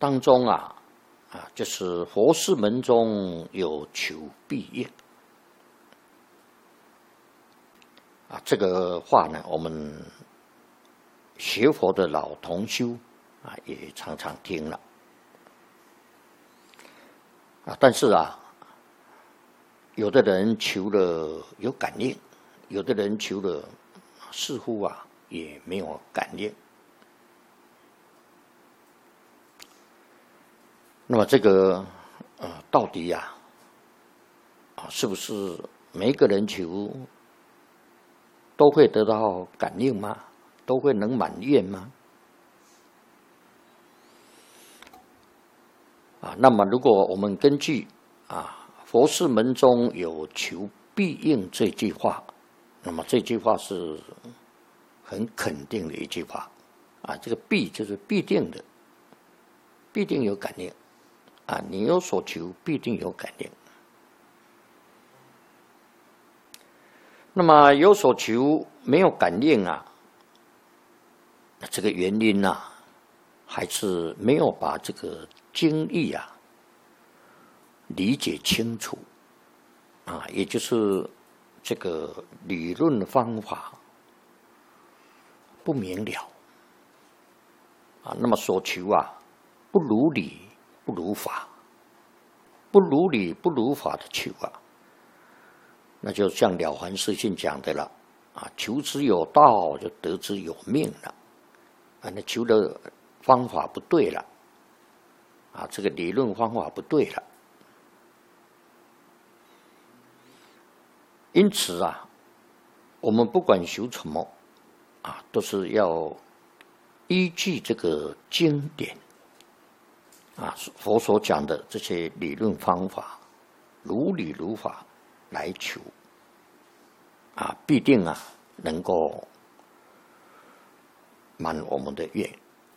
当中就是佛事门中有求必应这个话呢，我们学佛的老同修也常常听了但是有的人求了有感应，有的人求了似乎也没有感应。那么这个到底是不是每一个人求都会得到感应吗？都会能满愿吗？那么如果我们根据佛事门中有求必应这句话，那么这句话是很肯定的一句话这个必就是必定的，必定有感应你有所求必定有感应。那么有所求没有感应这个原因还是没有把这个经义理解清楚也就是这个理论方法不明了那么所求不如理不如法，不如理不如法的求那就像了凡四训讲的了求之有道就得之有命了那求的方法不对了这个理论方法不对了。因此我们不管修什么都是要依据这个经典佛所讲的这些理论方法，如理如法来求必定能够满我们的愿。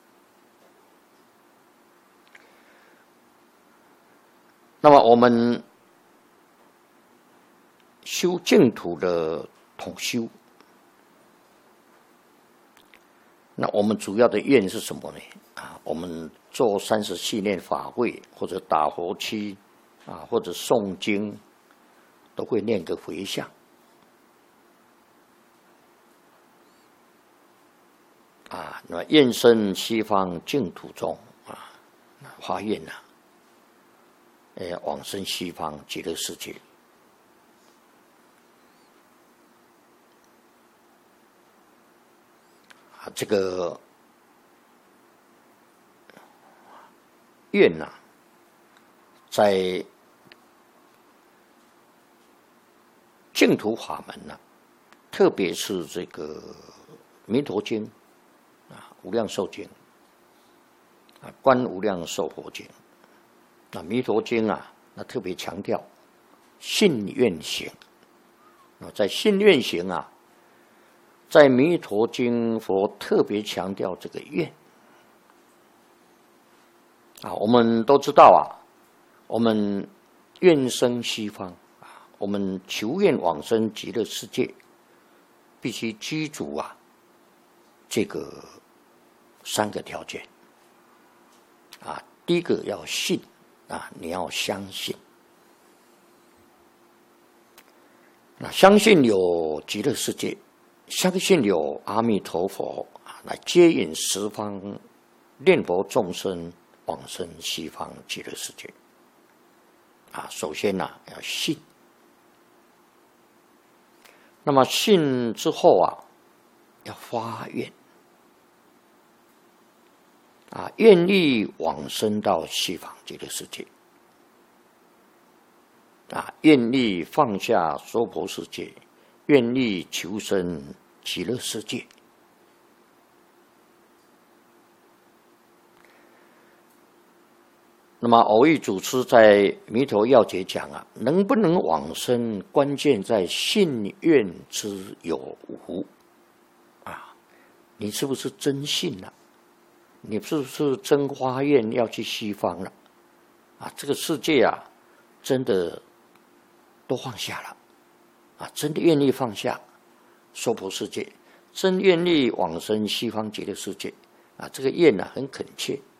那么我们修净土的统修，那我们主要的愿是什么呢？我们做30系念法会，或者打佛七或者诵经，都会念个回向那么愿生西方净土中发愿往生西方极乐世界。这个愿在净土法门特别是这个弥陀经无量寿经观无量寿佛经弥陀经那特别强调信愿行在信愿行在弥陀经佛特别强调这个愿我们都知道我们愿生西方我们求愿往生极乐世界，必须居足这个3个条件第一个要信你要相信相信有极乐世界，相信有阿弥陀佛来接引十方念佛众生往生西方极乐世界首先要信。那么信之后要发愿愿力往生到西方极乐世界愿力放下娑婆世界，愿力求生极乐世界。那么偶益祖师在《弥陀要解》讲能不能往生，关键在信愿之有无你是不是真信你是不是真发愿要去西方了这个世界真的都放下了真的愿意放下娑婆世界，真愿意往生西方极乐世界这个愿很恳切